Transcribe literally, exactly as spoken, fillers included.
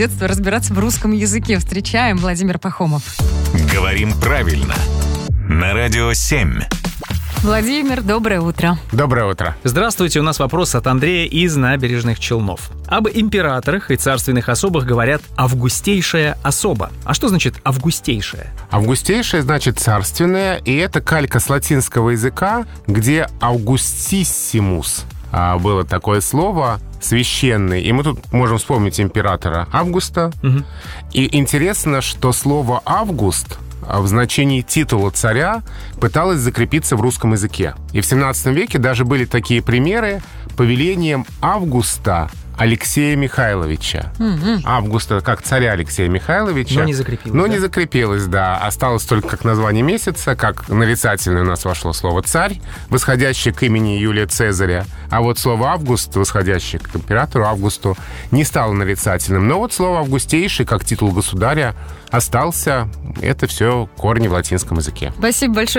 детства разбираться в русском языке. Встречаем, Владимир Пахомов. Говорим правильно. На Радио семь. Владимир, доброе утро. Доброе утро. Здравствуйте, у нас вопрос от Андрея из Набережных Челнов. Об императорах и царственных особах говорят «августейшая особа». А что значит «августейшая»? Августейшая значит царственная, и это калька с латинского языка, где «аугустиссимус» было такое слово священный, и мы тут можем вспомнить императора Августа. Угу. И интересно, что слово «август» в значении титула царя пыталась закрепиться в русском языке. И в семнадцатом веке даже были такие примеры повелением Августа Алексея Михайловича. Mm-hmm. Августа как царя Алексея Михайловича. Но не закрепилось. Но да? не закрепилось, да. Осталось только как название месяца, как нарицательное у нас вошло слово «царь», восходящее к имени Юлия Цезаря. А вот слово «август», восходящее к императору Августу, не стало нарицательным. Но вот слово «августейший» как титул государя остался. Это все корни в латинском языке. Спасибо большое.